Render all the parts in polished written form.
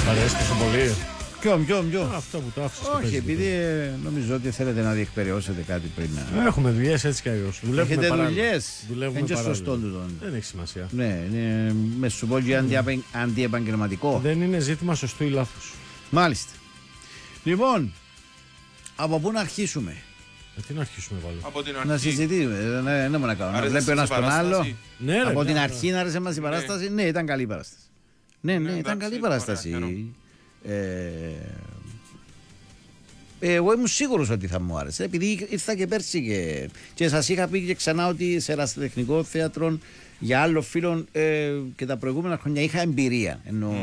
Αρέσει τόσο πολύ. Ποιο. Αυτό που το άφησες. Όχι, επειδή νομίζω ότι θέλετε να διεκπαιρεώσετε κάτι πριν. Έχουμε δουλειές έτσι κι αλλιώς. Έχετε δουλειές. Δουλεύουμε Είναι παράλληλα. σωστό τούτο. Δεν έχει σημασία. Ναι, είναι με σου πω και αντιεπαγγελματικό. Δεν είναι ζήτημα σωστού ή λάθους. Μάλιστα. Λοιπόν, από πού να αρχίσουμε? Τι να αρχίσουμε πάλι. Από την αρχή. Να συζητήσουμε. Ναι, να κάνουμε. Να Άρεσε βλέπει ο ένας η τον άλλο. παράσταση. Ναι, Από την ναι. αρχή να άρεσε μας η παράσταση. Ναι, ήταν καλή παράσταση. Ναι, ήταν εντάξει, καλή ωραία, παράσταση. χαίρομαι. Εγώ ήμουν σίγουρος ότι θα μου άρεσε, επειδή ήρθα και πέρσι και σας είχα πει και ξανά ότι σε ερασιτεχνικό θέατρο για άλλο φίλο και τα προηγούμενα χρόνια είχα εμπειρία.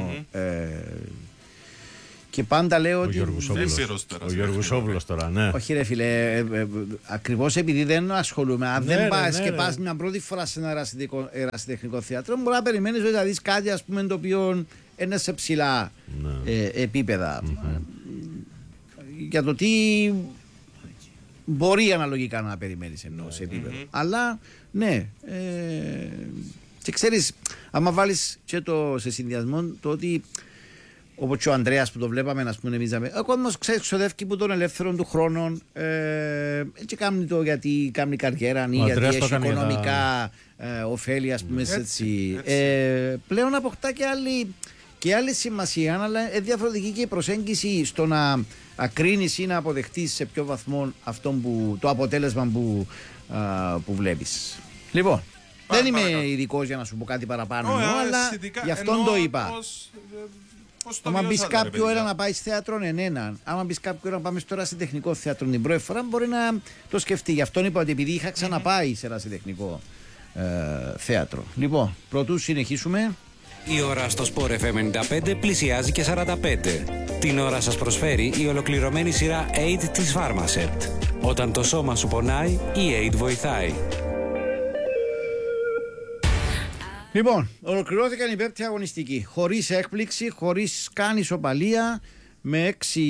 Και πάντα λέω ότι. Ο Γιώργος τώρα, ναι. Όχι, ρε φίλε, ακριβώς επειδή δεν ασχολούμαι. Αν δεν πας και ναι. πας μια πρώτη φορά σε ένα ερασιτεχνικό θέατρο, μπορεί να περιμένεις ότι θα δεις κάτι, ας πούμε, το οποίο είναι σε ψηλά επίπεδα. Για το τι μπορεί αναλογικά να περιμένεις εννοώ σε επίπεδο. Αλλά ναι. Και ξέρεις, άμα βάλεις και σε συνδυασμό το ότι όπως και ο Ανδρέας που το βλέπαμε, ας πούμε, εμείς ο κόσμος ξοδεύει που των ελεύθερων του χρόνων και κάνει το γιατί κάνει καριέρα ή γιατί έχει οικονομικά ωφέλη, ας πούμε, έτσι. Πλέον αποκτά και άλλη σημασία, αλλά διαφορετική και η προσέγγιση στο να ακρίνεις ή να αποδεχτείς σε ποιο βαθμό το αποτέλεσμα που βλέπεις. Λοιπόν, δεν είμαι ειδικός για να σου πω κάτι παραπάνω, αλλά γι' αυτόν το είπα. Άμα μπει κάποιο ώρα να πάει στο θέατρο, έναν. Άμα μπει κάποιο ώρα να πάμε στο ερασιτεχνικό θέατρο την πρώτη φορά, μπορεί να το σκεφτεί. Γι' αυτόν είπα ότι επειδή είχα ξαναπάει σε ερασιτεχνικό θέατρο. Λοιπόν, πρωτού συνεχίσουμε. Η ώρα στο Sport FM 95 πλησιάζει και 45. Την ώρα σας προσφέρει η ολοκληρωμένη σειρά Aid της Pharmacept. Όταν το σώμα σου πονάει, η Aid βοηθάει. Λοιπόν, ολοκληρώθηκαν οι πέμπτη αγωνιστικοί. Χωρίς έκπληξη, χωρίς καν ισοπαλία, με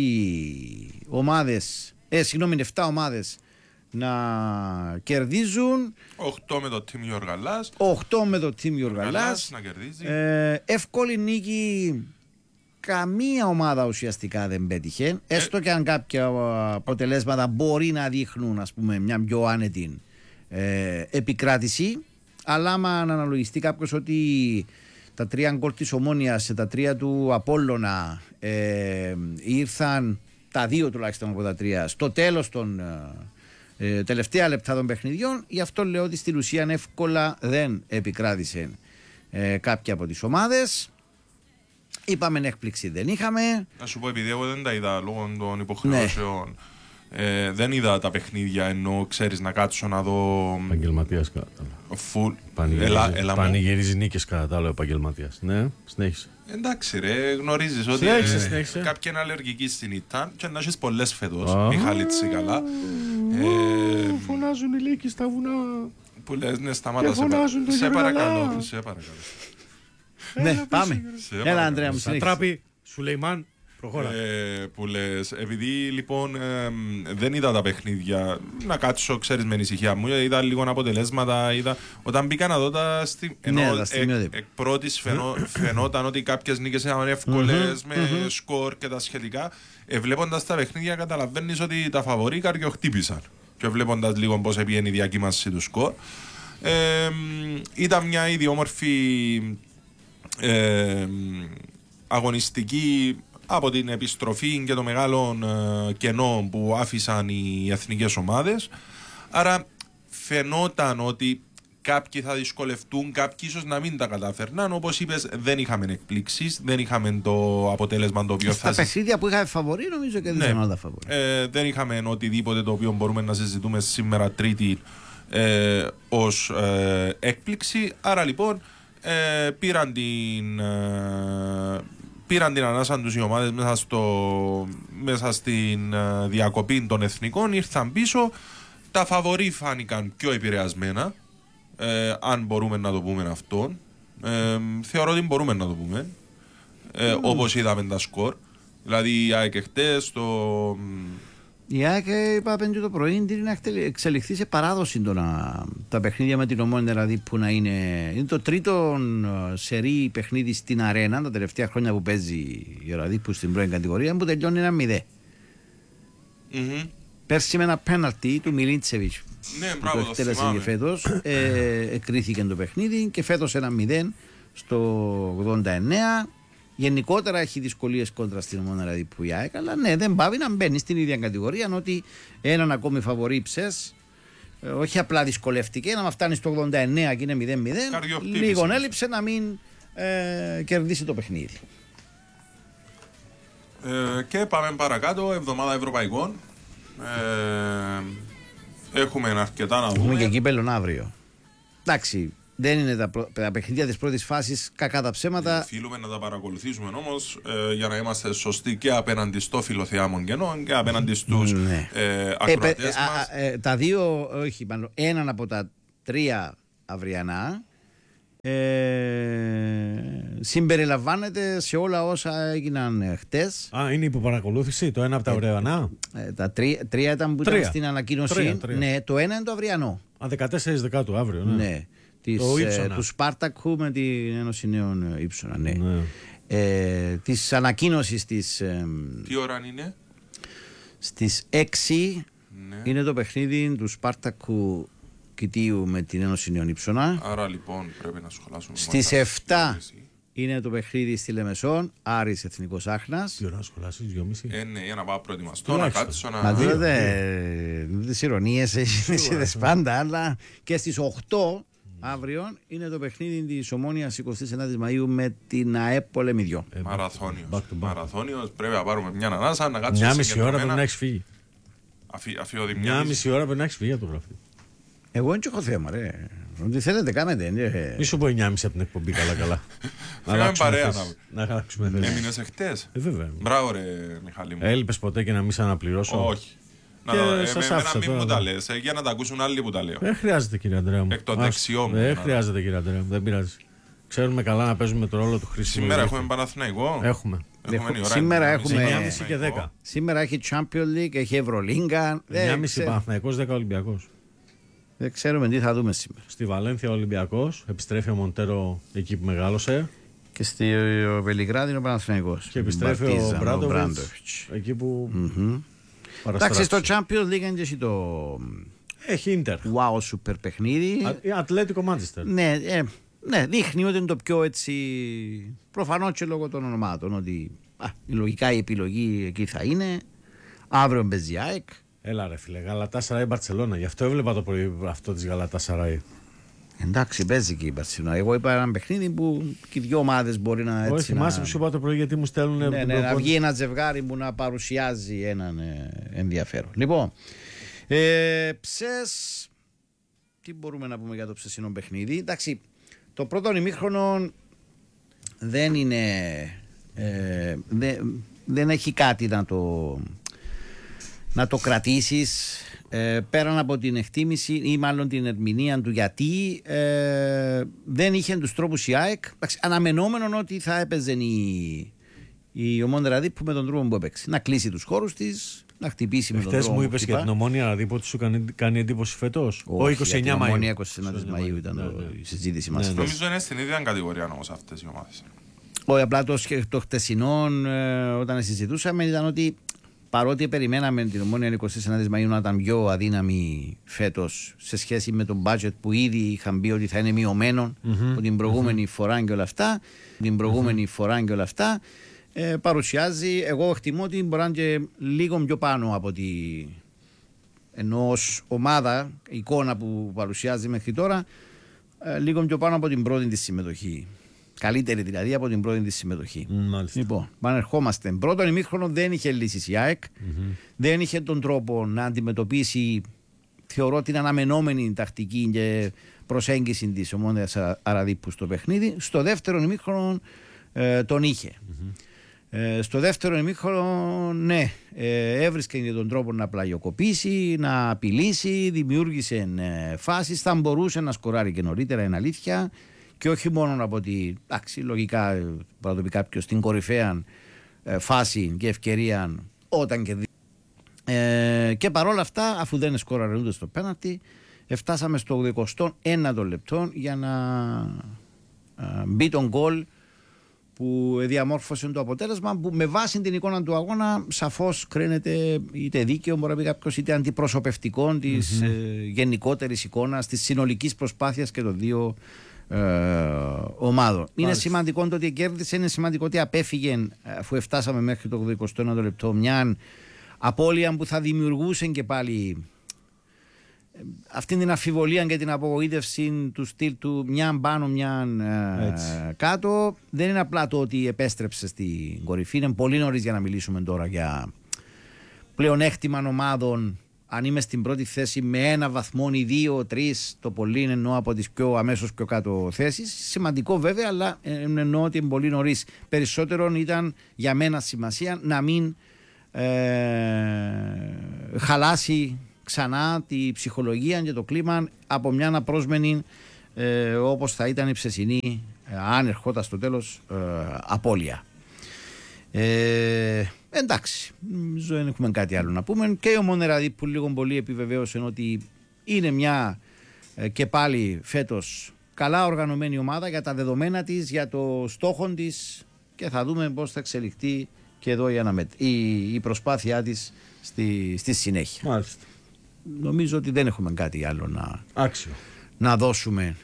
7 ομάδες να κερδίζουν. 8 με το Team Γιοργαλάς. 8 με το Team Γιοργαλάς. Να κερδίζει. Εύκολη νίκη. Καμία ομάδα ουσιαστικά δεν πέτυχε. Έστω και αν κάποια αποτελέσματα μπορεί να δείχνουν, ας πούμε, μια πιο άνετη επικράτηση. Αλλά άμα αναλογιστεί κάποιος ότι τα 3 γκολ της Ομόνοιας, τα 3 του Απόλλωνα ήρθαν, τα 2 τουλάχιστον από τα 3, στο τέλος των τελευταία λεπτά των παιχνιδιών, γι' αυτό λέω ότι στην ουσία εύκολα δεν επικράτησε κάποια από τις ομάδες. Είπαμε έκπληξη δεν είχαμε. Να σου πω, επειδή εγώ δεν τα είδα λόγω των υποχρεώσεων. Δεν είδα τα παιχνίδια, ενώ ξέρεις να κάτσω να δω. Επαγγελματίας κατά τα άλλα. Πανηγυρίζει νίκες κατά τα άλλα, επαγγελματίας. Ναι, συνέχισε. Εντάξει, ρε, γνωρίζεις ότι κάποιοι είναι αλλεργικοί στην ήττα και να έχεις πολλές φέτος. Μιχαλίτση καλά. Φωνάζουν οι λύκοι στα βουνά. Που λες, ναι, σταμάτα. Σε παρακαλώ. Ναι, πάμε. Έλα, Ανδρέα μου, συνέχισε. Τράπη, Σουλεϊμάν. Που λες, επειδή λοιπόν δεν είδα τα παιχνίδια, να κάτσω, ξέρεις, με ανησυχία μου, είδα λίγο αποτελέσματα, όταν μπήκα να δω τα εκ πρώτης φαινόταν ότι κάποιες νίκες ήταν εύκολες με σκορ και τα σχετικά. Βλέποντας τα παιχνίδια καταλαβαίνεις ότι τα φαβορί καρδιοχτύπησαν, και βλέποντας λίγο πώς έπιανε η διακύμανση του σκορ. Ήταν μια ιδιόμορφη αγωνιστική από την επιστροφή και το μεγάλο κενό που άφησαν οι εθνικές ομάδες. Άρα φαινόταν ότι κάποιοι θα δυσκολευτούν, κάποιοι ίσως να μην τα καταφέρναν. Όπως είπες, δεν είχαμε εκπλήξεις, δεν είχαμε το αποτέλεσμα το οποίο θα... Στα παιχνίδια που είχα φαβορί, νομίζω και δεν ήταν τα φαβορί. Δεν είχαμε οτιδήποτε το οποίο μπορούμε να συζητούμε σήμερα Τρίτη ως έκπληξη. Άρα λοιπόν πήραν την ανάσα τους οι ομάδες μέσα στην διακοπή των εθνικών, ήρθαν πίσω. Τα φαβορί φάνηκαν πιο επηρεασμένα, αν μπορούμε να το πούμε αυτό. Θεωρώ ότι μπορούμε να το πούμε, όπως είδαμε τα σκορ. Δηλαδή η ΑΕΚ χτες Η ΑΕΚ είπαμε το πρωί να εξελιχθεί σε παράδοση τα παιχνίδια με την Ομόνια, δηλαδή που να είναι το τρίτο σερί παιχνίδι στην αρένα τα τελευταία χρόνια που παίζει η Ραδίππου στην πρώην κατηγορία, που τελειώνει 1-0. Πέρσι με ένα πέναλτι του Μιλίντσεβιτς που το εκτέλεσε και φέτος εκρίθηκε το παιχνίδι, και φέτος 1-0 στο 89. Γενικότερα έχει δυσκολίες κόντρα στην Ομόνια, δηλαδή που η ΑΕΚ, αλλά ναι, δεν πάβει να μπαίνει στην ίδια κατηγορία, ότι έναν ακόμη φαβορί ψες, όχι απλά δυσκολεύτηκε, να φτάνει στο 89 και είναι 0-0, λίγο έλειψε να μην κερδίσει το παιχνίδι. Και πάμε παρακάτω, εβδομάδα ευρωπαϊκών. Έχουμε αρκετά να δούμε. Έχουμε και κύπελλον αύριο. Εντάξει, δεν είναι τα παιχνίδια της πρώτης φάσης κακά τα ψέματα. Οφείλουμε να τα παρακολουθήσουμε όμως για να είμαστε σωστοί και απέναντι στο Φιλοθεάμον Κενό και απέναντι στους ακροατές μας. Τα δύο, όχι, μάλλον έναν από τα τρία αυριανά συμπεριλαμβάνεται σε όλα όσα έγιναν χτες. Είναι υποπαρακολούθηση το ένα από τα αυριανά. Τα τρία ήταν που ήταν στην ανακοίνωση. Ναι, το ένα είναι το αυριανό. 14 Δεκάτου αύριο, ναι. Του Σπάρτακου με την Ένωση Νέων Ήψονα, ναι. Της ανακοίνωσης της. Τι ώρα είναι? Στις 6 είναι το παιχνίδι του Σπάρτακου Κητίου με την Ένωση Νέων Ήψονα. Άρα λοιπόν πρέπει να σχολάσουμε. Στις 7 είναι το παιχνίδι στη Λεμεσόν, Άρης Εθνικός Άχνας. Τι ώρα να σχολάσεις, 2.30? Ναι, για να πάω προετοιμαστώ, να κάτσω να... Μα δείτε, τις ηρωνίες έχεις πάντα, αλλά και στις 8 αύριο είναι το παιχνίδι της Ομόνοιας 29 Μαΐου με την ΑΕΠ Πολεμιδιό. Μαραθώνιος, πρέπει να πάρουμε μια ανάσα, να κάτσουμε μια μισή ώρα πρέπει να έχεις φύγει. Μια μισή ώρα πρέπει να έχεις φύγει από το γραφείο. Εγώ δεν έχω θέμα, ρε. Ό,τι θέλετε κάνετε. Μη σου πω 9.30 από την εκπομπή, καλά. Φύγαμε παρέα να αλλάξουμε θέση. Έμεινες εχθές? Βέβαια. Μπράβο ρε Μιχάλη μου. Έλειπες ποτέ και να μην σε αναπληρώσω? Όχι. Μην μου τα λες, για να τα ακούσουν άλλοι που τα λέω. Δεν χρειάζεται, κύριε Αντρέα μου. Εκ των δεξιών μου. Δεν χρειάζεται, κύριε Αντρέα μου, δεν πειράζει. Ξέρουμε καλά να παίζουμε τον ρόλο του χρήσιμου. Σήμερα έχουμε Παναθηναϊκό. Έχουμε. Σήμερα έχουμε 9.30 και 10. Σήμερα έχει Champions League, έχει Ευρωλίγκα. 9.30 Παναθηναϊκός, 10 Ολυμπιακός. Δεν ξέρουμε τι θα δούμε σήμερα. Στη Βαλένθια ο Ολυμπιακός, επιστρέφει ο Μοντέρο εκεί που μεγάλωσε. Και στη Βελιγράδι είναι ο Παναθηναϊκός. Και επιστρέφει ο Μπράντοβιτς εκεί που. Εντάξει, στο Champions League είναι και το. Έχει Ίντερ. Wow, σούπερ παιχνίδι. Ατλέτικο Μάντσεστερ. Ναι, δείχνει ότι είναι το πιο έτσι. Προφανώς και λόγω των ονομάτων. Ότι λογικά η επιλογή εκεί θα είναι. Αύριο παίζει η ΑΕΚ. Έλα ρε φίλε, Γαλατάσαράι Μπαρτσελώνα. Γι' αυτό έβλεπα το πρωί αυτό της Γαλατάσαράι. Εντάξει, παίζει και η Μπαρτσελώνα. Εγώ είπα ένα παιχνίδι που και οι δύο ομάδες μπορεί να έτσι. Όχι, θυμάσαι που σου είπα το πρωί γιατί μου στέλνουν. Ναι, να βγει ένα ζευγάρι που να παρουσιάζει έναν ενδιαφέρον. Λοιπόν, ψες. Τι μπορούμε να πούμε για το ψεσινό παιχνίδι? Εντάξει, το πρώτο ημίχρονο δεν είναι. Δεν έχει κάτι να το κρατήσεις πέραν από την εκτίμηση ή μάλλον την ερμηνεία του γιατί δεν είχε τους τρόπους η ΑΕΚ. Αναμενόμενο ότι θα έπαιζε η Ομόνια Ραδίππου με τον τρόπο που έπαιξε. Να κλείσει τους χώρους της, να χτυπήσει με τον τρόπο. Χθες μου είπες για την Ομόνια Ραδίππου ότι σου κάνει εντύπωση φετός? Όχι, 29 Μαΐου. Ομόνια 29 Μαΐου ήταν η συζήτηση μας. Νομίζω είναι στην ίδια κατηγορία όμως αυτές οι ομάδες. Όχι, απλά το χτεσινό όταν συζητούσαμε ήταν ότι παρότι περιμέναμε την Ομόνια 24 Μαΐου να ήταν πιο αδύναμη φέτος σε σχέση με τον budget που ήδη είχαν πει ότι θα είναι μειωμένο από την προηγούμενη φορά και όλα αυτά, παρουσιάζει, εγώ εκτιμώ ότι μπορεί να είναι και λίγο πιο πάνω από τη ενώ ως ομάδα, εικόνα που παρουσιάζει μέχρι τώρα, λίγο πιο πάνω από την πρώτη της συμμετοχή. Καλύτερη δηλαδή από την πρώτη της συμμετοχή. Λοιπόν, πανερχόμαστε. Πρώτον ημίχρονο δεν είχε λύσεις η ΑΕΚ. Δεν είχε τον τρόπο να αντιμετωπίσει, θεωρώ, την αναμενόμενη τακτική και προσέγγιση της Ομόνοιας Ραδίππου στο παιχνίδι. Στο δεύτερο ημίχρονο τον είχε. Στο δεύτερο ημίχρονο, ναι, έβρισκε και τον τρόπο να πλαγιοκοπήσει, να απειλήσει, δημιούργησε φάσεις. Θα μπορούσε να σκοράρει και νωρίτερα, είναι αλήθεια. Και όχι μόνο από τη, εντάξει, λογικά, μπορεί να το πει κάποιος, την κορυφαία φάση και ευκαιρία όταν κερδίζει Και παρόλα αυτά, αφού δεν σκόραρε ούτε στο πέναλτι, φτάσαμε στο 81ο λεπτό για να μπει τον γκολ που διαμόρφωσε το αποτέλεσμα, που με βάση την εικόνα του αγώνα σαφώς κρίνεται είτε δίκαιο, μπορεί να πει κάποιος, είτε αντιπροσωπευτικό της γενικότερης εικόνας, της συνολικής προσπάθειας και των δύο ομάδων. Είναι σημαντικό το ότι κέρδισε, είναι σημαντικό ότι απέφυγε, αφού φτάσαμε μέχρι το 21ο λεπτό, μια απώλεια που θα δημιουργούσε και πάλι αυτή την αμφιβολία και την απογοήτευση του στυλ του μια πάνω μια κάτω. Δεν είναι απλά το ότι επέστρεψε στην κορυφή. Είναι πολύ νωρίς για να μιλήσουμε τώρα για πλεονέκτημα ομάδων. Αν είμαι στην πρώτη θέση με ένα βαθμό ή 2-3 το πολύ, εννοώ από τις αμέσως πιο κάτω θέσεις. Σημαντικό βέβαια, αλλά εννοώ ότι είναι πολύ νωρίς. Περισσότερον ήταν για μένα σημασία να μην χαλάσει ξανά τη ψυχολογία και το κλίμα από μια απρόσμενη όπως θα ήταν η ψεσινή, αν ερχόταν στο τέλος, απώλεια. Εντάξει, δεν έχουμε κάτι άλλο να πούμε. Και ο Μονεραδί που λίγο πολύ επιβεβαίωσε ότι είναι μια και πάλι φέτος καλά οργανωμένη ομάδα για τα δεδομένα της, για το στόχο της, και θα δούμε πώς θα εξελιχθεί και εδώ η προσπάθειά της στη συνέχεια. Μάλιστα. Νομίζω ότι δεν έχουμε κάτι άλλο να δώσουμε.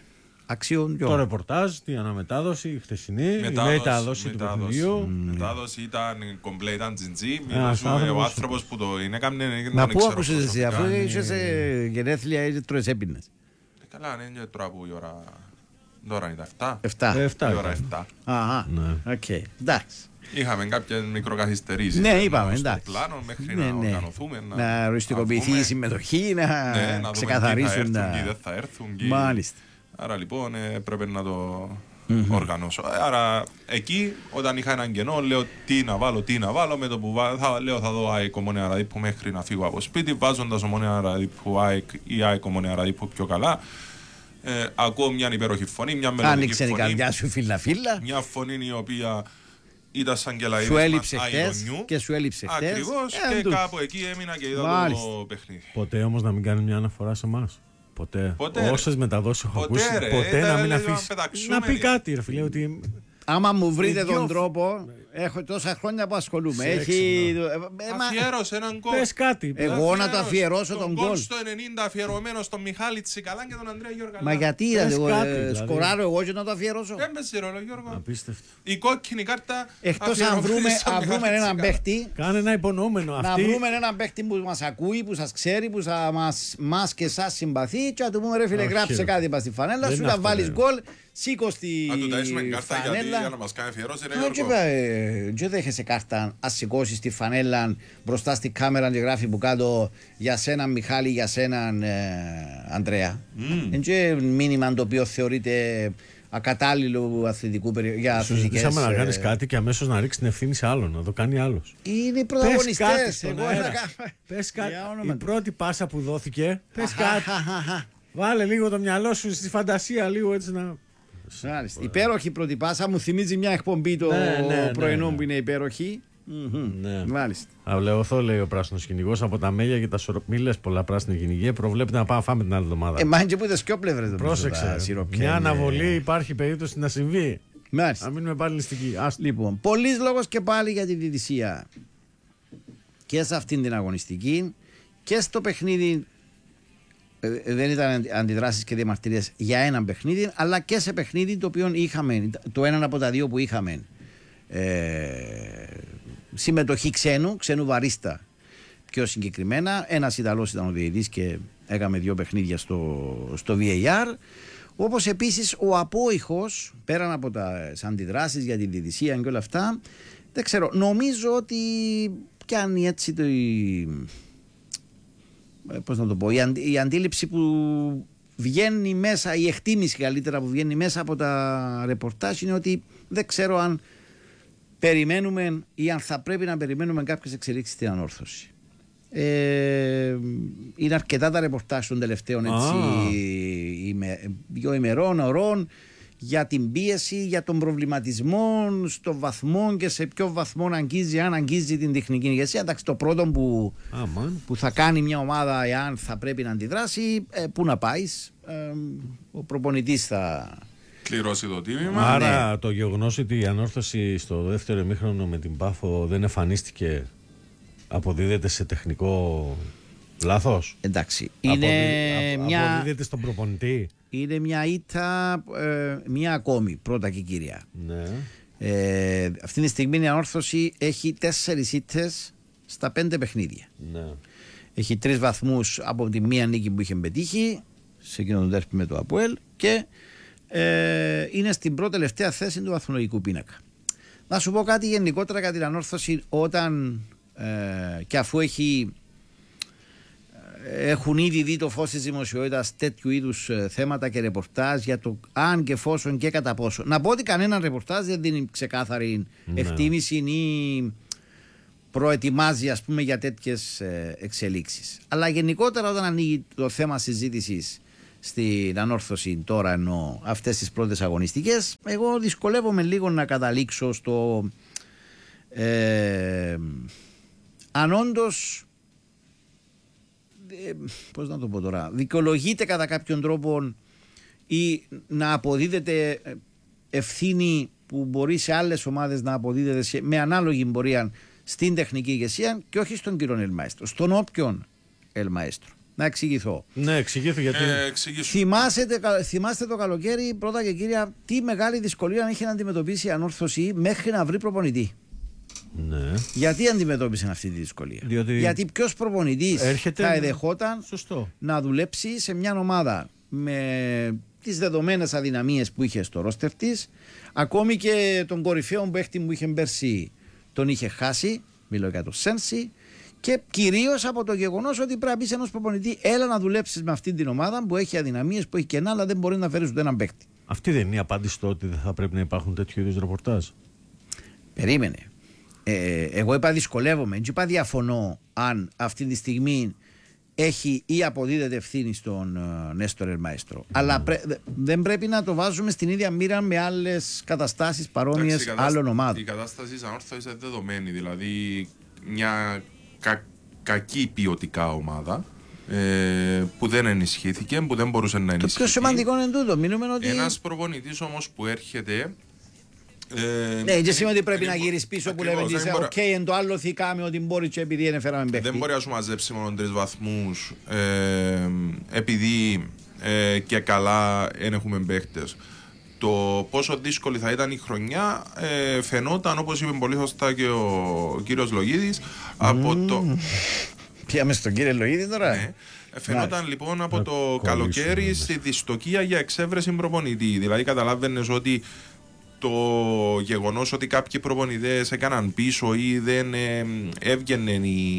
Το ρεπορτάζ, την αναμετάδοση, η χτεσινή, η μετάδοση του παιχνιδιού. Μετάδοση ήταν κομπλέ, ήταν τζιντζί. Μιλούσε ο άνθρωπος που το είναι. Μα πού άκουσες εσύ, αφού είσαι γενέθλια ή τρώες έπινες? Καλά, είναι τώρα που η ώρα. Τώρα είναι τα 7. Η ώρα 7. Αχα, οκ, εντάξει. Είχαμε κάποιες μικροκαθυστερήσεις. Ναι, είπαμε, εντάξει. Στο πλάνο μέχρι να οργανωθούμε. Να οριστικοποιηθεί η συμμετοχή, να ξεκαθαρίσουν. Να δούμε τι θα έρθουν, τι δεν θα έρθουν. Μάλιστα. Άρα λοιπόν πρέπει να το οργανώσω. Άρα εκεί όταν είχα έναν κενό, λέω τι να βάλω. Με το που λέω θα δω ΑΕΚ Ομόνοια Ραδίππου μέχρι να φύγω από σπίτι. Βάζοντας Ομόνοια Ραδίππου ή ΑΕΚ Ομόνοια Ραδίππου πιο καλά. Ακούω μια υπέροχη φωνή, μια μελωδική φωνή. Άνοιξε η καρδιά σου φίλα. Μια φωνή η οποία ήταν σαν και λαϊδής σου έλειψε χτες και σου έλειψε χτες. Ακριβώς, και κάπου εκεί έμεινα και είδα το παιχνίδι. Ποτέ όμως να μην κάνει μια αναφορά σε εμάς. Ποτέ. Όσες μεταδόσεις έχω ακούσει, ποτέ να μην αφήσει να πει κάτι, ρε φίλε, ότι... Άμα μου βρείτε τον τρόπο, έχω τόσα χρόνια που ασχολούμαι. Αφιέρωσε έναν γκολ. Πες κάτι. Εγώ να το αφιερώσω τον γκολ. Στο 90 αφιερωμένο στον Μιχάλη Τσικαλάν και τον Ανδρέα Γιώργαλά. Μα γιατί σκοράρω εγώ και να το αφιερώσω? Δεν παίζει ρόλο, Γιώργο. Απίστευτο. Η κόκκινη κάρτα. Εκτός αν βρούμε έναν παίχτη. Κάνε ένα υπονοούμενο αυτή. Να βρούμε έναν παίχτη που μας ακούει, που σας ξέρει, που μας και εσάς συμπαθεί, και να του πούμε ρε φίλε, γράψε κάτι πας στη φανέλα σου, να βάλεις γκολ. Σήκω στη φανέλα για να μας κάνει αφιερώσει, ρε Γιώργο. Δεν δέχεσαι κάρτα ας σηκώσεις τη φανέλα μπροστά στη κάμερα και γράφει που κάτω για σένα Μιχάλη, για σένα Ανδρέα. Είναι μήνυμα το οποίο θεωρείται ακατάλληλο αθλητικού για αθλητικές. Ζήσαμε να κάνεις κάτι και αμέσως να ρίξει την ευθύνη σε άλλον, να το κάνει άλλος. Είναι οι πρωταγωνιστές. Πες κάτι. Η πρώτη πάσα που δόθηκε, πες κάτι. Βάλε λίγο το μυαλό σου στη φαντασία, λίγο έτσι να... Υπέροχη πρώτη πάσα, μου θυμίζει μια εκπομπή το πρωινό που είναι υπέροχη. Μάλιστα. Αυλεωθώ, λέει ο πράσινος κυνηγός, από τα μέλια και τα σοροπ. Μη λες πολλά πράσινη κυνηγέ, προβλέπεται να πάμε να φάμε την άλλη εβδομάδα. Μάλλον και που είδες και όπλευρες. Πρόσεξε. Μια αναβολή υπάρχει περίπτωση να συμβεί. Μάλιστα. Να μείνουμε πάλι νηστικοί. Λοιπόν, πολλής λόγος και πάλι για τη διαιτησία. Και σε αυτήν την αγωνιστική και στο παιχνίδι. Δεν ήταν αντιδράσεις και διαμαρτυρίες για ένα παιχνίδι, αλλά και σε παιχνίδι το οποίο είχαμε, το έναν από τα δύο που είχαμε συμμετοχή ξένου βαρίστα πιο συγκεκριμένα. Ένας Ιταλός ήταν ο διαιτητής και έκαμε δύο παιχνίδια στο VAR. Όπως επίσης ο απόϊχος, πέραν από τις αντιδράσεις για τη διαιτησία και όλα αυτά, δεν ξέρω, νομίζω ότι κάνει έτσι πώς να το πω, η αντίληψη που βγαίνει μέσα, η εκτίμηση καλύτερα που βγαίνει μέσα από τα ρεπορτάζ είναι ότι δεν ξέρω αν περιμένουμε ή αν θα πρέπει να περιμένουμε κάποιες εξελίξεις στην ανόρθωση. Είναι αρκετά τα ρεπορτάζ των τελευταίων 2 ημερών, ωρών, για την πίεση, για τον προβληματισμό, στο βαθμό και σε ποιο βαθμό αγγίζει, αν αγγίζει την τεχνική ηγεσία. Εντάξει, το πρώτο που θα κάνει μια ομάδα, εάν θα πρέπει να αντιδράσει, πού να πάει, ο προπονητής θα κληρώσει το τίμημα. Άρα το γεγονός ότι η Ανόρθωση στο δεύτερο ημίχρονο με την Πάφο δεν εμφανίστηκε, αποδίδεται σε τεχνικό λάθος. Εντάξει, αποδίδεται στον προπονητή. Είναι μια ήττα, μια ακόμη, πρώτα και κύρια. Ναι. Αυτή τη στιγμή η Ανόρθωση έχει 4 ήττες στα 5 παιχνίδια. Ναι. Έχει 3 βαθμούς από τη μία νίκη που είχε πετύχει σε εκείνο το ντέρμπι με το ΑΠΟΕΛ και είναι στην πρώτη τελευταία θέση του βαθμολογικού πίνακα. Να σου πω κάτι γενικότερα για την Ανόρθωση, όταν και αφού έχουν ήδη δει το φως της δημοσιότητας τέτοιου είδους θέματα και ρεπορτάζ για το αν και εφόσον και κατά πόσο. Να πω ότι κανένα ρεπορτάζ δεν δίνει ξεκάθαρη εκτίμηση ή προετοιμάζει, ας πούμε, για τέτοιες εξελίξεις. Αλλά γενικότερα όταν ανοίγει το θέμα συζήτησης στην Ανόρθωση τώρα, ενώ αυτές τις πρώτες αγωνιστικές, εγώ δυσκολεύομαι λίγο να καταλήξω στο αν όντως, πώς να το πω τώρα, δικαιολογείται κατά κάποιον τρόπο ή να αποδίδεται ευθύνη που μπορεί σε άλλες ομάδες να αποδίδεται με ανάλογη πορεία στην τεχνική ηγεσία και όχι στον κύριο Ελμαέστρο, στον όποιον Ελμαέστρο. Να εξηγηθώ. Ναι, εξηγήθω γιατί. Θυμάστε το καλοκαίρι, πρώτα και κύρια, τι μεγάλη δυσκολία είχε να αντιμετωπίσει η Ανόρθωση μέχρι να βρει προπονητή. Ναι. Γιατί αντιμετώπισε αυτή τη δυσκολία? Γιατί ποιος προπονητής θα εδεχόταν να δουλέψει σε μια ομάδα με τις δεδομένες αδυναμίες που είχε στο ρόστερ της, ακόμη και τον κορυφαίο παίχτη που είχε πέρσι τον είχε χάσει, μιλώ για το Σένσι, και κυρίως από το γεγονός ότι πρέπει να πεις ενός προπονητή, έλα να δουλέψεις με αυτή την ομάδα που έχει αδυναμίες, που έχει κενά, αλλά δεν μπορεί να φέρεις ούτε έναν παίχτη. Αυτή δεν είναι η απάντηση στο ότι δεν θα πρέπει να υπάρχουν τέτοιου είδους ρεπορτάζ? Περίμενε. Εγώ είπα δυσκολεύομαι, δεν είπα διαφωνώ αν αυτή τη στιγμή έχει ή αποδίδεται ευθύνη στον Νέστορ Ελμαέστρο. Αλλά δεν πρέπει να το βάζουμε στην ίδια μοίρα με άλλες καταστάσεις παρόμοιες άλλων ομάδων. Η κατάσταση της Ανόρθωσης είναι δεδομένη, δηλαδή μια κακή ποιοτικά ομάδα που δεν ενισχύθηκε, που δεν μπορούσε να ενισχυθεί. Το πιο σημαντικό είναι τούτο. Ότι... Ένας προπονητής όμως που έρχεται. Ναι, και σημαίνει ότι πρέπει να γυρίσει πίσω που λέμε ότι οκ, εν το άλλο θυκάμε ότι μπορεί και επειδή δεν φέραμε παίχτη. Δεν μπορεί να σου μαζέψει μόνο 3 βαθμούς επειδή και καλά δεν έχουμε παίχτες. Το πόσο δύσκολη θα ήταν η χρονιά φαινόταν, όπως είπε πολύ σωστά και ο κύριος Λογίδης, από το... Πιάμε στον κύριο Λογίδη τώρα. Ναι. Φαινόταν λοιπόν από το καλοκαίρι στη δυστοκία για εξέβρεση προπονητή. Δηλαδή καταλάβαινες ότι το γεγονός ότι κάποιοι προπονητές έκαναν πίσω ή δεν έβγαινε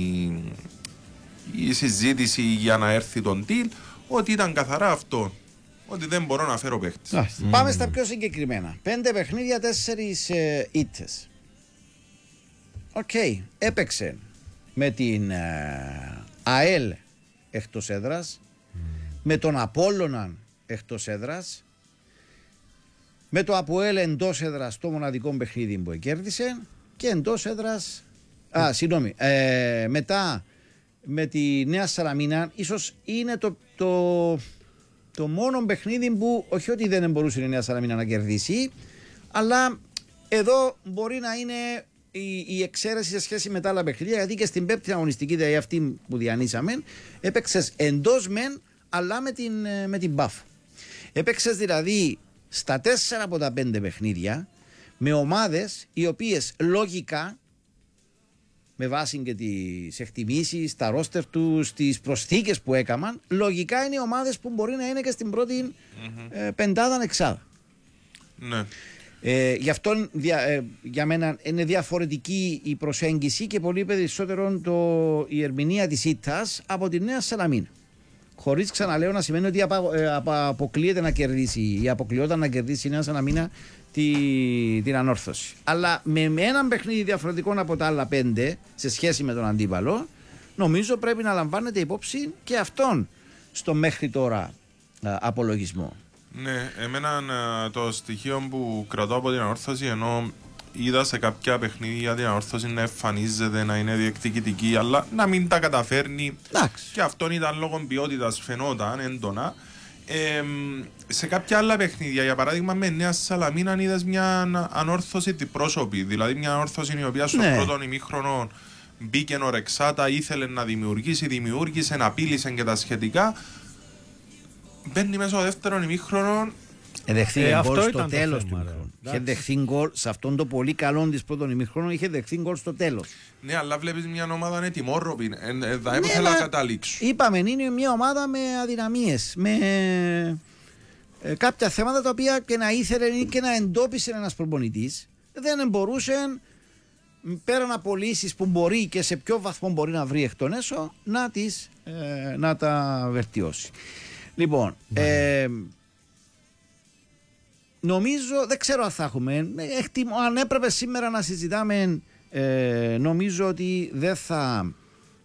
η συζήτηση για να έρθει τον deal, ότι ήταν καθαρά αυτό. Ότι δεν μπορώ να φέρω παίχτης. Πάμε στα πιο συγκεκριμένα. 5 παιχνίδια, 4 ήττες. Οκ. Έπαιξε με την ΑΕΛ εκτός έδρας, με τον Απόλλωνα εκτός έδρας, με το ΑΠΟΕΛ εντός έδρας το μοναδικό παιχνίδι που κέρδισε και εντός έδρας. Μετά με τη Νέα Σαλαμίνα, ίσως είναι το μόνο παιχνίδι που όχι ότι δεν μπορούσε η Νέα Σαλαμίνα να κερδίσει, αλλά εδώ μπορεί να είναι η εξαίρεση σε σχέση με τα άλλα παιχνίδια, γιατί και στην πέμπτη αγωνιστική, δηλαδή αυτή που διανύσαμε, έπαιξες εντός μεν, αλλά με την Μπαφ. Έπαιξες δηλαδή στα 4 από τα 5 παιχνίδια με ομάδες οι οποίες λογικά, με βάση και τις εκτιμήσεις, τα ρόστερ τους, τις προσθήκες που έκαναν, λογικά είναι οι ομάδες που μπορεί να είναι και στην πρώτη πεντάδα εξάδα. Ναι. Γι' αυτό για μένα είναι διαφορετική η προσέγγιση και πολύ περισσότερο η ερμηνεία της ήττας από τη Νέα Σαλαμίνα. Χωρίς, ξαναλέω, να σημαίνει ότι αποκλείεται να κερδίσει ή αποκλειόταν να κερδίσει η Νέα Σαλαμίνα την Ανόρθωση. Αλλά με έναν παιχνίδι διαφορετικό από τα άλλα 5 σε σχέση με τον αντίπαλο, νομίζω πρέπει να λαμβάνεται υπόψη και αυτόν στο μέχρι τώρα απολογισμό. Ναι, εμένα το στοιχείο που κρατώ από την ανόρθωση, ενώ είδα σε κάποια παιχνίδια την ανόρθωση να εμφανίζεται, να είναι διεκδικητική, αλλά να μην τα καταφέρνει. Και αυτό ήταν λόγω ποιότητας, φαινόταν έντονα. Σε κάποια άλλα παιχνίδια, για παράδειγμα με Νέα Σαλαμίνα, είδες μια ανόρθωση τυπρόσωπη. Δηλαδή μια ανόρθωση η οποία στον πρώτο ημίχρονο μπήκε ορεξάτα, ήθελε να δημιουργήσει, δημιούργησε, απείλησε και τα σχετικά. Μπαίνει μέσα στο δεύτερο ημίχρονο. Δεχθεί γκολ στο τέλος του ημίχρονου. Είχε δεχθεί γκολ σε αυτόν το πολύ καλό της πρώτον ημίχρονο, είχε δεχθεί γκολ στο τέλος. Ναι, αλλά βλέπεις μια ομάδα είναι τιμόρροπη. Θα ήθελα να καταλήξω. Είπαμε, είναι μια ομάδα με αδυναμίες. Με κάποια θέματα τα οποία και να ήθελε και να εντόπισε ένας προπονητής, δεν μπορούσε πέραν από λύσεις που μπορεί και σε ποιο βαθμό μπορεί να βρει εκ των έσω να τα βελτιώσει. Λοιπόν, νομίζω, δεν ξέρω αν θα έχουμε, αν έπρεπε σήμερα να συζητάμε, νομίζω ότι δεν θα,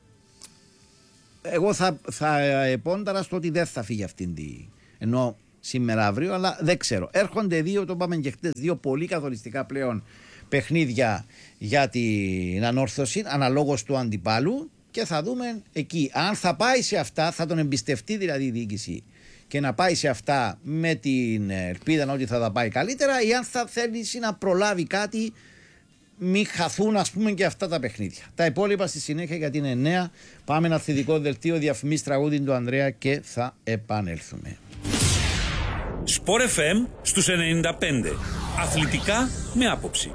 εγώ θα επόνταρα στο ότι δεν θα φύγει αυτήν ενώ σήμερα αύριο, αλλά δεν ξέρω. Έρχονται δύο, το είπαμε και χτες, δύο πολύ καθοριστικά πλέον παιχνίδια για την ανόρθωση αναλόγως του αντιπάλου και θα δούμε εκεί αν θα πάει σε αυτά, θα τον εμπιστευτεί δηλαδή η διοίκηση και να πάει σε αυτά με την ελπίδα ότι θα τα πάει καλύτερα ή αν θα θέλει να προλάβει κάτι, μην χαθούν ας πούμε και αυτά τα παιχνίδια. Τα υπόλοιπα στη συνέχεια γιατί είναι νέα. Πάμε ένα θετικό δελτίο, διαφημίσεις, τραγούδι του Ανδρέα και θα επανέλθουμε. Sport FM στους 95. Αθλητικά με άποψη.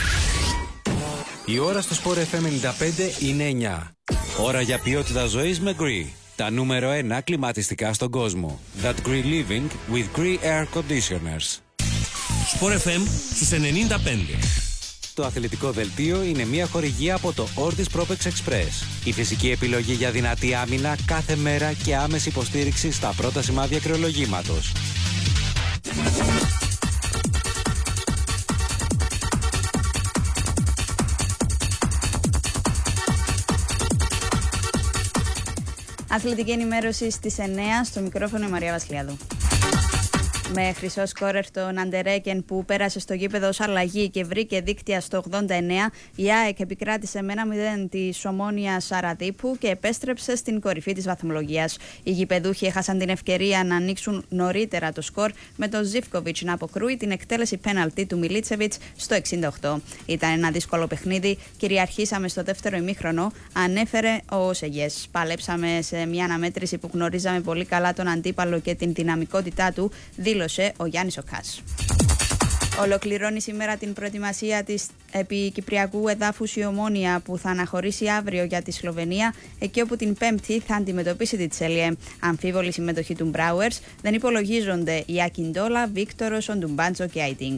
Η ώρα στο Sport FM 95 είναι 9. Ώρα για ποιότητα ζωής με Gree. Τα νούμερο 1 κλιματιστικά στον κόσμο. That Gree Living with Gree Air Conditioners. Sport FM στους 95. Το αθλητικό δελτίο είναι μια χορηγία από το Ortis Propex Express. Η φυσική επιλογή για δυνατή άμυνα κάθε μέρα και άμεση υποστήριξη στα πρώτα σημάδια κρεολογήματος. Αθλητική ενημέρωση στις 9 στο μικρόφωνο η Μαρία Βασιλιάδου. Με χρυσό σκόρερ τον Αντερέκεν που πέρασε στο γήπεδο ως αλλαγή και βρήκε δίκτυα στο 89, η ΑΕΚ επικράτησε με 1-0 της Ομόνοιας Σαραδίπου και επέστρεψε στην κορυφή της βαθμολογίας. Οι γηπεδούχοι έχασαν την ευκαιρία να ανοίξουν νωρίτερα το σκορ με τον Ζίβκοβιτς να αποκρούει την εκτέλεση πέναλτι του Μιλίτσεβιτς στο 68. Ήταν ένα δύσκολο παιχνίδι, κυριαρχήσαμε στο δεύτερο ημίχρονο, ανέφερε ο Σεγιές. Παλέψαμε σε μια αναμέτρηση που γνωρίζαμε πολύ καλά τον αντίπαλο και την δυναμικότητά του, δήλωσε ο Γιάννης Οκάς. Ολοκληρώνει σήμερα την προετοιμασία της επικυπριακού εδάφους η Ομόνοια που θα αναχωρήσει αύριο για τη Σλοβενία, εκεί όπου την Πέμπτη θα αντιμετωπίσει τη Τσέλιε. Αμφίβολη συμμετοχή του Μπράουερς, δεν υπολογίζονται οι Ακιντόλα, Βίκτορος, Οντουμπάντζο και Αϊτίνγκ.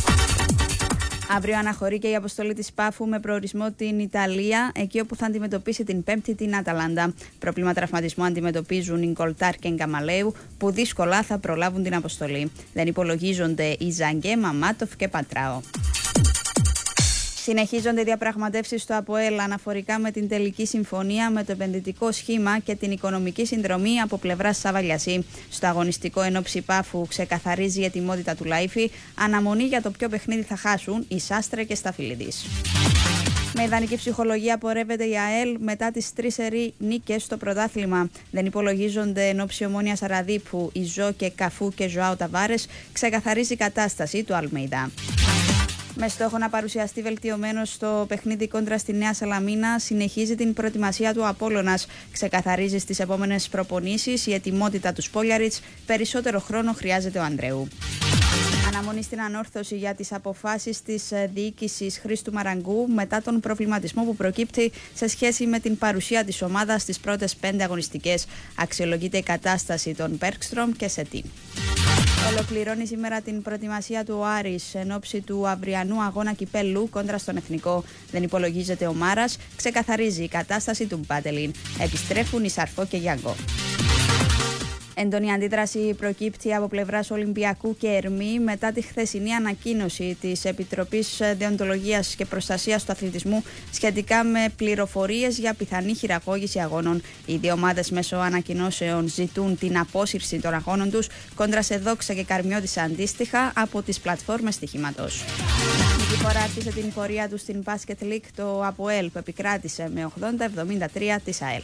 Αύριο αναχωρεί και η αποστολή της Πάφου με προορισμό την Ιταλία, εκεί όπου θα αντιμετωπίσει την Πέμπτη την Αταλάντα. Πρόβλημα τραυματισμού αντιμετωπίζουν οι Γκολτάρ και Γκαμαλέου, που δύσκολα θα προλάβουν την αποστολή. Δεν υπολογίζονται οι Ζαγκέ, Μαμάτοφ και Πατράο. Συνεχίζονται οι διαπραγματεύσεις στο ΑΠΟΕΛ αναφορικά με την τελική συμφωνία με το επενδυτικό σχήμα και την οικονομική συνδρομή από πλευράς Σαβαλιασί. Στο αγωνιστικό ενόψει Πάφου ξεκαθαρίζει η ετοιμότητα του Λάιφη, αναμονή για το ποιο παιχνίδι θα χάσουν οι Σάστρε και Σταφυλιδής. Με ιδανική ψυχολογία πορεύεται η ΑΕΛ μετά τις 3 σερί νίκες στο πρωτάθλημα. Δεν υπολογίζονται ενόψει Ομόνια Σαραδίπου, η Ζω και Καφού και Ζωάο Ταβάρες, ξεκαθαρίζει η κατάσταση του Αλμέιδα. Με στόχο να παρουσιαστεί βελτιωμένο στο παιχνίδι κόντρα στη Νέα Σαλαμίνα, συνεχίζει την προετοιμασία του Απόλλωνας. Ξεκαθαρίζει στις επόμενες προπονήσεις η ετοιμότητα του Σπόλιαριτς. Περισσότερο χρόνο χρειάζεται ο Ανδρέου. Αναμονή στην ανόρθωση για τις αποφάσεις της διοίκησης Χρήστου Μαραγκού μετά τον προβληματισμό που προκύπτει σε σχέση με την παρουσία της ομάδας στις πρώτες 5 αγωνιστικές. Αξιολογείται η κατάσταση των Μπέρκστρομ και Σετίν. Ολοκληρώνει σήμερα την προετοιμασία του ο Άρης εν ώψη του αυριανού αγώνα κυπέλλου κόντρα στον Εθνικό. Δεν υπολογίζεται ο Μάρας, ξεκαθαρίζει η κατάσταση του Μπάτελιν. Επιστρέφουν οι Σαρφό και Γιάνγκο. Έντονη αντίδραση προκύπτει από πλευράς Ολυμπιακού και Ερμή μετά τη χθεσινή ανακοίνωση της Επιτροπής Δεοντολογίας και Προστασίας του Αθλητισμού σχετικά με πληροφορίες για πιθανή χειραγώγηση αγώνων. Οι δύο ομάδες μέσω ανακοινώσεων ζητούν την απόσυρση των αγώνων τους κόντρα σε Δόξα και Καρμιώτισσα αντίστοιχα από τις πλατφόρμες στοιχήματος. Η Νικηφόρα άρχισε την πορεία του στην Basket League το ΑΠΟΕΛ που επικράτησε με 80-73 της ΑΕΛ.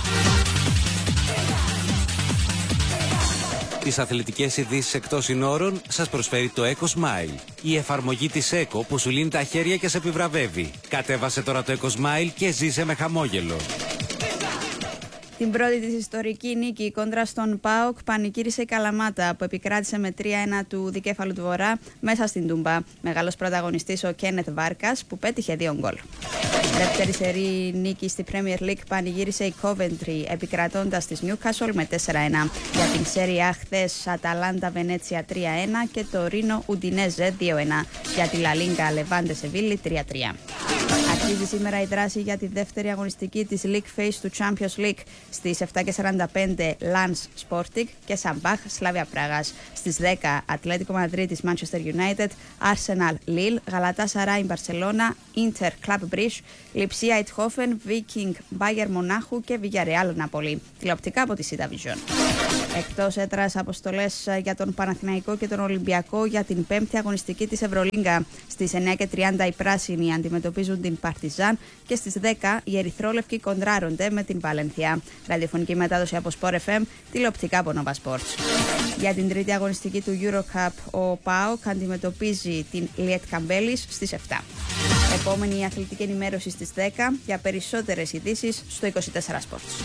Τις αθλητικές ειδήσεις εκτός συνόρων σας προσφέρει το Eco Smile. Η εφαρμογή της Eco που σου λύνει τα χέρια και σε επιβραβεύει. Κατέβασε τώρα το Eco Smile και ζήσε με χαμόγελο. Την πρώτη της ιστορική νίκη κόντρα στον ΠΑΟΚ πανηγύρισε η Καλαμάτα που επικράτησε με 3-1 του Δικέφαλου του Βορρά μέσα στην Τούμπα. Μεγάλος πρωταγωνιστής ο Κένεθ Βάρκας που πέτυχε 2 γκολ. Δεύτερη σερή νίκη στη Premier League πανηγύρισε η Coventry επικρατώντας της Newcastle με 4-1. Για την Σέρια χθες Αταλάντα Βενέτσια 3-1 και το Ρίνο Ουντινέζε 2-1. Για τη Λα Λίγκα Λεβάντε Σεβίλη 3-3. Αρχίζει σήμερα η δράση για τη δεύτερη αγωνιστική της League Phase του Champions League. Στις 7:45 Lens Sporting και Σαμπάχ Σλάβια Πράγας. Στις 10 Ατλέτικο Μαδρίτης Manchester United, Arsenal Lille, Γαλατάσαράι Μπαρσελόνα, Inter Club Brugge, Λιψία Ειτχόφεν, Viking Bayern Μονάχου και Villarreal Ναπολή. Τηλεοπτικά από τη Sida Vision. Εκτός έδρας αποστολές για τον Παναθηναϊκό και τον Ολυμπιακό για την 5η αγωνιστική της Ευρωλίγκα. Στις 9:30 οι πράσινοι αντιμετωπίζουν την Παρτιζάν και στις 10 οι ερυθρόλευκοι κοντράρονται με την Βαλενθιά. Ραδιοφωνική μετάδοση από Sport FM, τηλεοπτικά από Nova Sports. Για την τρίτη αγωνιστική του Eurocup, ο ΠΑΟΚ αντιμετωπίζει την Λιέτ Καμπέλης στις 7. Επόμενη αθλητική ενημέρωση στις 10 για περισσότερες ειδήσεις στο 24 Sports.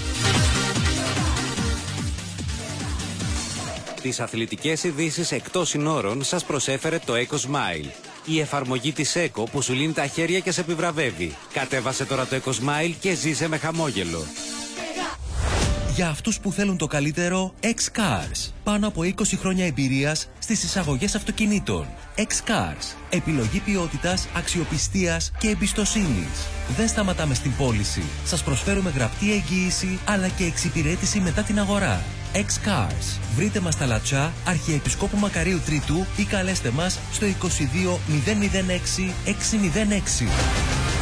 Τις αθλητικές ειδήσεις εκτός συνόρων σας προσέφερε το Eco Smile. Η εφαρμογή της Eco που σου λύνει τα χέρια και σε επιβραβεύει. Κατέβασε τώρα το Eco Smile και ζήσε με χαμόγελο. Για αυτούς που θέλουν το καλύτερο, X-Cars. Πάνω από 20 χρόνια εμπειρίας στις εισαγωγές αυτοκινήτων. X-Cars. Επιλογή ποιότητας, αξιοπιστίας και εμπιστοσύνης. Δεν σταματάμε στην πώληση. Σας προσφέρουμε γραπτή εγγύηση αλλά και εξυπηρέτηση μετά την αγορά. X-Cars. Βρείτε μας στα Λατσά, Αρχιεπισκόπου Μακαρίου Τρίτου ή καλέστε μας στο 22 006 606.